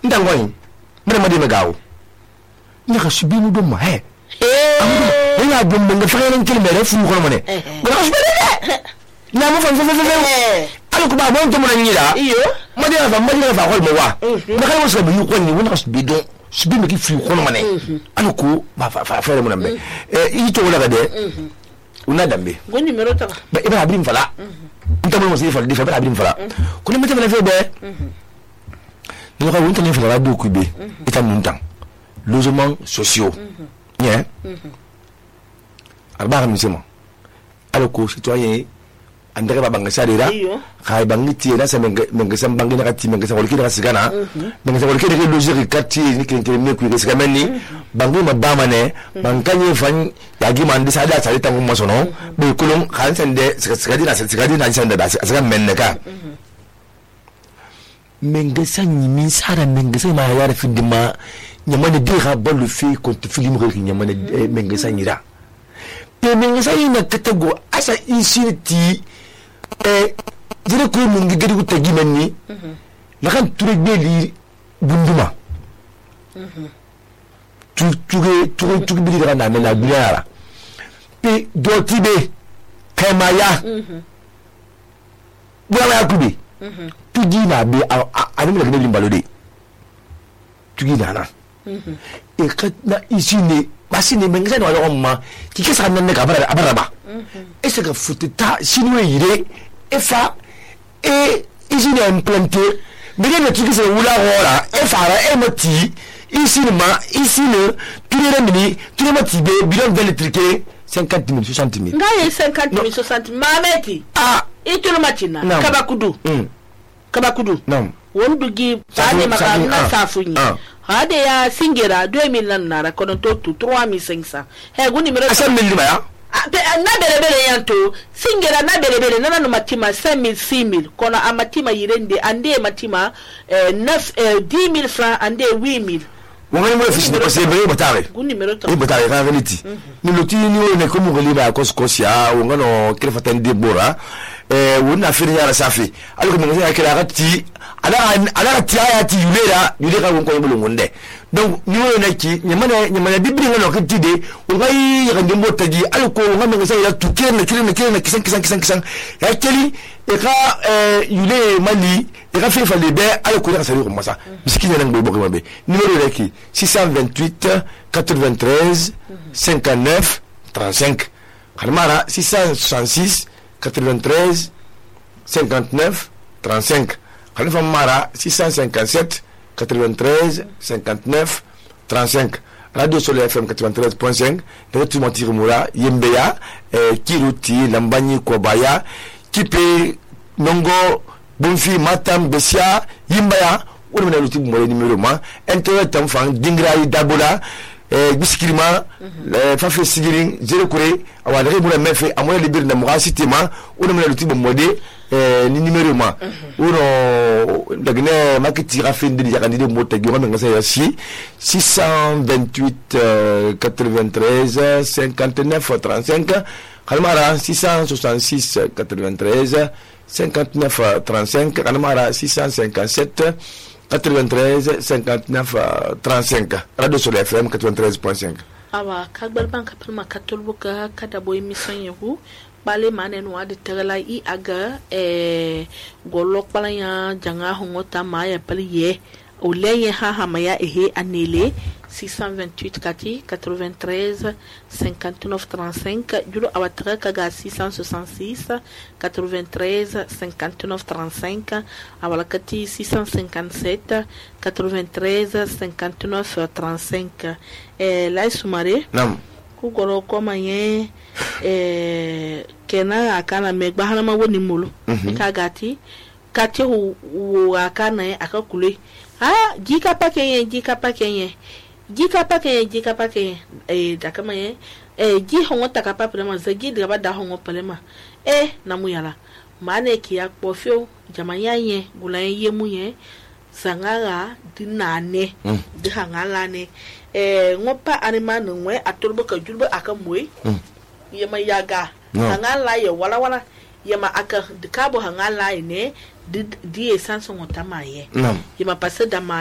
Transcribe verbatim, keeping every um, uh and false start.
ndangwani mena madi megao nyaka subinu do ma he eh ina do menga fayelen kelmere fu ko mone ngara subinu na mo fa fa fa ala ko ba bon to mo nyira iyo madi fa madi fa ko mo wa na kala mo so bi ko ni wona subinu subinu ki fu ko mone ala ko ba fa fa fa mo nambe eh ito wala gade una dambe go numero ta ba ibra abrim fala ntamo mo sifa di fa ibra abrim fala ko ni mete na fe be ni ko wonta ni fala do ku be ita muntan logements sociaux bien arba mi sema aloko citoyen andere babanga sadira khay bangi ti na semenga menga sam bangi na kati menga sa wolki na sigana menga sa wolki de logique kati ni kente me ku sigana menni bangi mabama ne bankanye fan yagi mandi sada sada tangu masono be kulum khan sende sigadi na sigadi na sende da sigana menne ka menga sa nyimi sara menga sa ma yara findima nyamane dira balu fi contre film ko nyamane menga sa nyira pe menga sa ina katago asa insiti eh dire ko mun ngi gadi ko tagi manni la kan touré beli bunduma tu tu tu tu bi dira na na biara pe do tibe kemaya bwa ya kubi tu gi na be ani mo ngi balode tu gi na na e kat na isine basine menga na wala umma ki kesa nan ne ka bara abaraba e se ka futita sinwe yire e fa e isine implanté bege na tu kesa wula wora e fara e mati isine ma isine tulere mini tulere mati be bidon électrique cinquante mille soixante mille ngaye cinquante mille soixante mille mameti ah e tulu matina kabakudu kabakudu non wondu gi fane maka na safunyi hade ya singira deux mille nan nara kono to trois mille cinq cents he go numero cinq mille ba ya na bere bere yanto singira na bere bere nana no matima cinq mille six mille kono amatima yirende ande matima neuf dix mille francs ande huit mille wongani mo fishi ko se bere batare go numero to e batare ka reality ni loti ni o ne ko mo geliba ko skosia wongano kile fatande bora eh wona firi yara safi aliko mo ngaya kila gati ala ala tiaya ti yulera yulera won ko yibulungunde donc ni wona neki nyamana nyamana dibri ngano kitide ngai yakande mbotaji aliko ngame ngasa ya tukere na kire na kire na kisan kisan kisan kisan ya keli e ka yule mali e ka fe fale be aliko ya sari ko masa miskine nang boy bokima be numéro reki six cent vingt-huit quatre-vingt-treize cinquante-neuf trente-cinq kalmara six cent soixante-six quatre-vingt-treize cinquante-neuf trente-cinq Khalifa Mara six cent cinquante-sept quatre-vingt-treize cinquante-neuf trente-cinq Radio Soleil F M quatre-vingt-treize point cinq Directement Tirimura Yembeya eh, Kiruti Lambani Kobaya Kipe Nongo Bonfi Matam Bessia Yimbaya ou le outil pour le numéro ma internet enfant Dingrayi Dabola eh biskirima eh fa fe sigiring zero kure awa dare bula mefe amoya libir na muga sitima ou le outil pour modé eh ni numéro ma ou dagne makiti rafindi ya kandide mota gi ngam ngasa ya si six cent vingt-huit quatre-vingt-treize cinquante-neuf trente-cinq kalmara six cent soixante-six quatre-vingt-treize cinquante-neuf trente-cinq kalmara six cent cinquante-sept quatre-vingt-treize cinquante-neuf trente-cinq Radio Soleil F M quatre-vingt-treize point cinq awa kagbal banka palma katolbuka kada boy mission yehu bale manen wa de tegala I aga eh golok palanya janga hongota maya paliye oleye ha ha maya ehe anele six cent vingt-huit kati quatre-vingt-treize cinquante-neuf trente-cinq julo awatra kaga six cent soixante-six quatre-vingt-treize cinquante-neuf trente-cinq awala kati six cent cinquante-sept quatre-vingt-treize cinquante-neuf trente-cinq eh la sumare nam ku goro koma ye eh kena akana megba hanama woni mulu kagati kati hu akana akakule ah jika pakenye jika pakenye jika pakenye jika pakenye eh dakama ye eh ji hongo takapa prema zagi draba da hongo palema eh namuyala mane ki akpofio jamanya ye gulaye yemu ye sangara dinane de hangala ne eh ngopa anima nwe atolbo ka julbo akamwe yema yaga hangala ye wala wala yema aka de kabo hangala ne di di essence ngotama ye yema passe dama